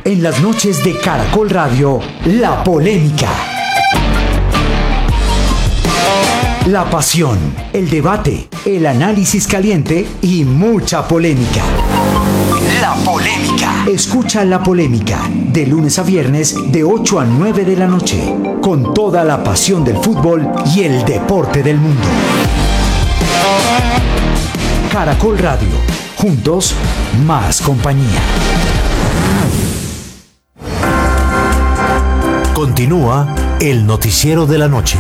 En las noches de Caracol Radio, la polémica. La pasión, el debate, el análisis caliente y mucha polémica. La polémica. Escucha La Polémica de lunes a viernes de 8 a 9 de la noche, con toda la pasión del fútbol y el deporte del mundo. Caracol Radio, juntos, más compañía. Continúa el noticiero de la noche.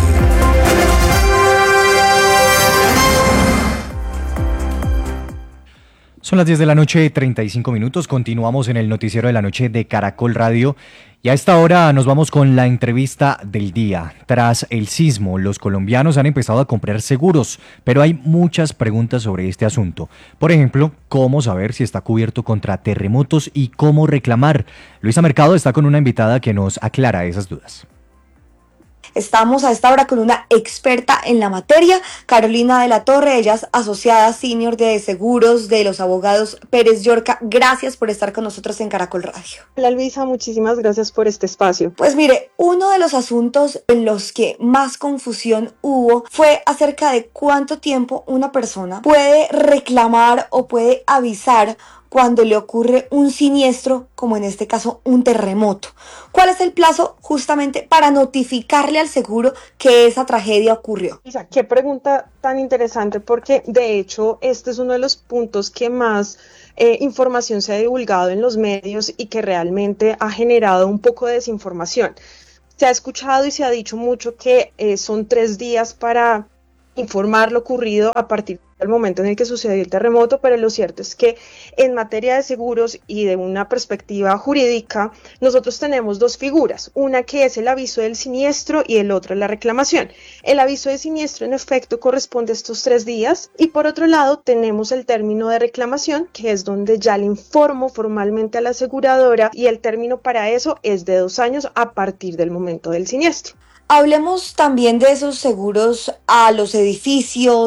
Son las 10 de la noche, 35 minutos. Continuamos en el noticiero de la noche de Caracol Radio. Y a esta hora nos vamos con la entrevista del día. Tras el sismo, los colombianos han empezado a comprar seguros, pero hay muchas preguntas sobre este asunto. Por ejemplo, ¿cómo saber si está cubierto contra terremotos y cómo reclamar? Luisa Mercado está con una invitada que nos aclara esas dudas. Estamos a esta hora con una experta en la materia, Carolina de la Torre. Ella es asociada senior de seguros de los abogados Pérez Yorca. Gracias por estar con nosotros en Caracol Radio. Hola Luisa, muchísimas gracias por este espacio. Pues mire, uno de los asuntos en los que más confusión hubo fue acerca de cuánto tiempo una persona puede reclamar o puede avisar cuando le ocurre un siniestro, como en este caso un terremoto. ¿Cuál es el plazo justamente para notificarle al seguro que esa tragedia ocurrió? Lisa, qué pregunta tan interesante, porque de hecho este es uno de los puntos que más información se ha divulgado en los medios y que realmente ha generado un poco de desinformación. Se ha escuchado y se ha dicho mucho que son 3 días para informar lo ocurrido a partir del momento en el que sucedió el terremoto, pero lo cierto es que en materia de seguros y de una perspectiva jurídica, nosotros tenemos 2 figuras, una que es el aviso del siniestro y el otro la reclamación. El aviso de siniestro en efecto corresponde a estos 3 días y por otro lado tenemos el término de reclamación, que es donde ya le informo formalmente a la aseguradora y el término para eso es de 2 años a partir del momento del siniestro. Hablemos también de esos seguros a los edificios,